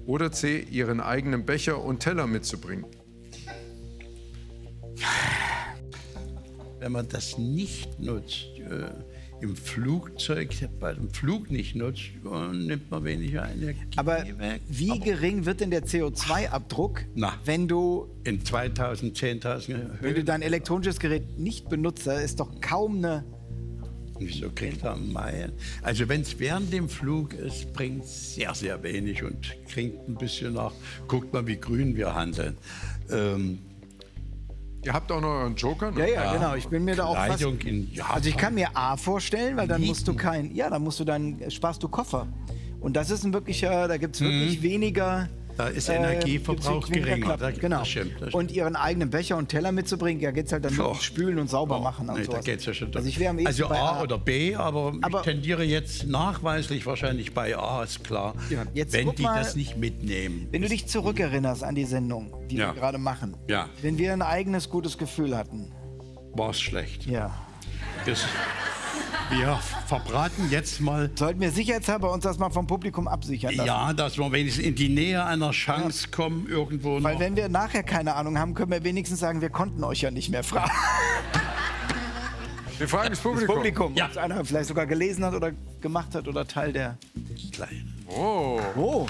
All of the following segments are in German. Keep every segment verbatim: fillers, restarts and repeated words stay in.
Oder C, ihren eigenen Becher und Teller mitzubringen? Wenn man das nicht nutzt, äh, im Flugzeug, bei dem Flug nicht nutzt, äh, nimmt man weniger Energie Aber weg. wie Aber gering wird denn der C O zwei Abdruck, Na. wenn du, in zweitausend, zehntausend wenn du dein elektronisches Gerät nicht benutzt? Da ist doch kaum eine... Wieso kriegt er Meilen? Also wenn es während dem Flug ist, bringt es sehr, sehr wenig und klingt ein bisschen nach, guckt mal, wie grün wir handeln. Ähm, Ihr habt auch noch euren Joker, ne? Ja, ja, genau. Ich bin mir da auch fast... Kleidung in Japan. Also ich kann mir A vorstellen, weil dann Mieten. musst du kein... Ja, dann musst du dann sparst du Koffer. Und das ist ein wirklicher... Da gibt es wirklich weniger... Da ist äh, Energieverbrauch gibt's weniger geringer. Klappen. Da, Genau. Das stimmt, das stimmt. Und ihren eigenen Becher und Teller mitzubringen, ja, geht es halt dann nur Oh. ums Spülen und sauber Oh, machen. Und nee, da sowas. geht's ja schon Also ich wäre am ehesten Also bei A oder B, aber, Aber- ich tendiere jetzt nachweislich wahrscheinlich bei A, ist klar. Ja, jetzt wenn guck die mal, das nicht mitnehmen. Wenn du dich zurückerinnerst an die Sendung, die Ja. wir gerade machen, Ja. wenn wir ein eigenes gutes Gefühl hatten, War es schlecht. ja, Das, wir verbraten jetzt mal, sollten wir sicherheitshalber uns das mal vom Publikum absichern lassen. ja, dass wir wenigstens in die Nähe einer Chance kommen, irgendwo Weil noch. wenn wir nachher keine Ahnung haben, können wir wenigstens sagen, wir konnten euch ja nicht mehr fragen. Wir fragen das Das Publikum. Publikum, Ja. ob es einer vielleicht sogar gelesen hat oder gemacht hat oder Teil der... Klein. Oh. Oh,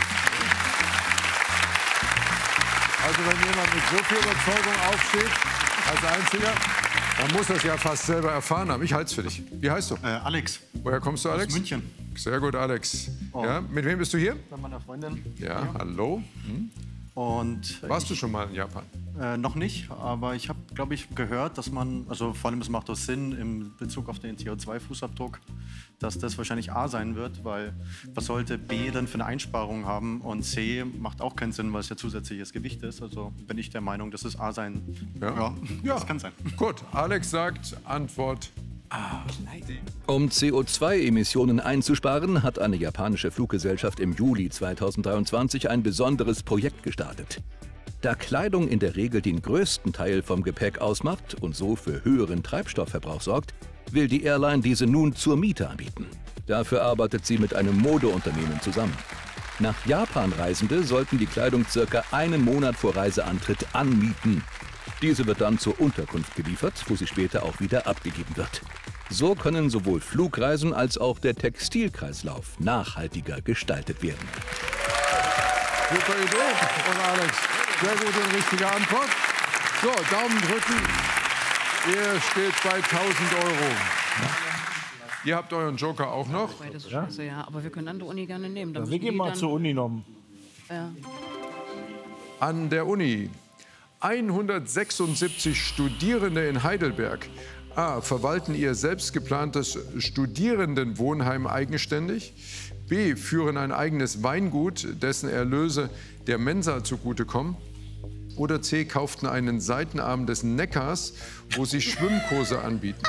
Also wenn jemand mit so viel Überzeugung aufsteht, als Einziger, dann muss er es ja fast selber erfahren haben. Ich halte es für dich. Wie heißt du? Äh, Alex, Woher kommst du, Alex? aus München. Sehr gut, Alex. Oh. Ja, mit wem bist du hier? Bei meiner Freundin. Ja, hallo. Hm? Und äh, Warst du schon mal in Japan? äh, noch nicht, aber ich habe, glaube ich, gehört, dass man, also vor allem es macht auch Sinn im Bezug auf den C O zwei Fußabdruck, dass das wahrscheinlich A sein wird, weil was sollte B dann für eine Einsparung haben und C macht auch keinen Sinn, weil es ja zusätzliches Gewicht ist. Also bin ich der Meinung, dass es A sein. Ja. Ja, das kann sein. Gut, Alex sagt Antwort. Um C O zwei Emissionen einzusparen, hat eine japanische Fluggesellschaft im Juli zweitausenddreiundzwanzig ein besonderes Projekt gestartet. Da Kleidung in der Regel den größten Teil vom Gepäck ausmacht und so für höheren Treibstoffverbrauch sorgt, will die Airline diese nun zur Miete anbieten. Dafür arbeitet sie mit einem Modeunternehmen zusammen. Nach Japan Reisende sollten die Kleidung circa einen Monat vor Reiseantritt anmieten. Diese wird dann zur Unterkunft geliefert, wo sie später auch wieder abgegeben wird. So können sowohl Flugreisen als auch der Textilkreislauf nachhaltiger gestaltet werden. Super Idee von Alex. Sehr gute und richtige Antwort. So, Daumen drücken. Ihr steht bei tausend Euro. Ihr habt euren Joker auch noch. Das ist scheiße, ja. Aber wir können an der Uni gerne nehmen. Da Wir müssen gehen die mal dann- zur Uni genommen. Ja. An der Uni. hundertsechsundsiebzig Studierende in Heidelberg A. Verwalten ihr selbst geplantes Studierendenwohnheim eigenständig. B. Führen ein eigenes Weingut, dessen Erlöse der Mensa zugutekommen. Oder C. Kauften einen Seitenarm des Neckars, wo sie Schwimmkurse anbieten.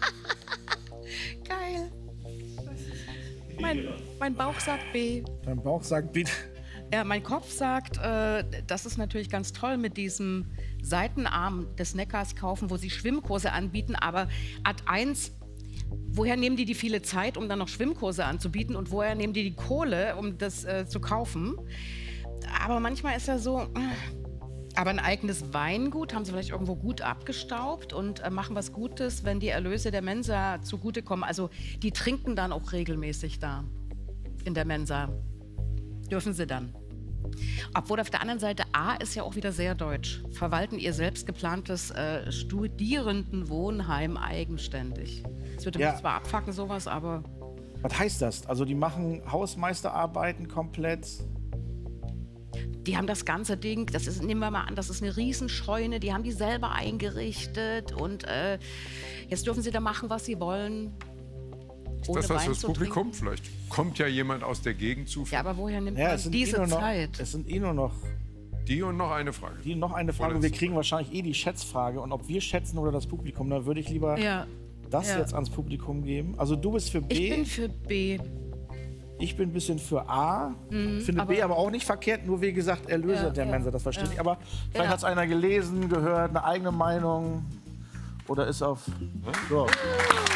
Geil. Mein, mein Bauch sagt B. Dein Bauch sagt bitte. Ja, mein Kopf sagt, äh, das ist natürlich ganz toll mit diesem Seitenarm des Neckars kaufen, wo sie Schwimmkurse anbieten. Aber Ad eins, woher nehmen die die viele Zeit, um dann noch Schwimmkurse anzubieten? Und woher nehmen die die Kohle, um das äh, zu kaufen? Aber manchmal ist ja so, äh, aber ein eigenes Weingut, haben sie vielleicht irgendwo gut abgestaubt und äh, machen was Gutes, wenn die Erlöse der Mensa zugutekommen. Also die trinken dann auch regelmäßig da in der Mensa. Dürfen sie dann. Obwohl auf der anderen Seite A ist ja auch wieder sehr deutsch. Verwalten ihr selbst geplantes äh, Studierendenwohnheim eigenständig. Es wird Ja. ja. zwar abfacken sowas, aber Was heißt das? Also die machen Hausmeisterarbeiten komplett. die haben das ganze Ding, das ist, nehmen wir mal an, das ist eine Riesenscheune, die haben die selber eingerichtet und äh, jetzt dürfen sie da machen, was sie wollen. Ist das was für das Publikum? Vielleicht kommt ja jemand aus der Gegend zu. Ja, aber woher nimmt Ja, man es sind, eh diese nur noch, Zeit? es sind eh nur noch Die und noch eine Frage. die noch eine Frage. Wir kriegen wahrscheinlich eh die Schätzfrage. Und ob wir schätzen oder das Publikum, da würde ich lieber Ja, das ja. jetzt ans Publikum geben. Also du bist für B. ich bin für B. Ich bin ein bisschen für A. Finde aber- B aber auch nicht verkehrt. Nur wie gesagt, Erlöser Ja, der ja, Mensa, das verstehe ja. ich. Aber vielleicht Ja. hat es einer gelesen, gehört, eine eigene Meinung. Oder ist auf... So.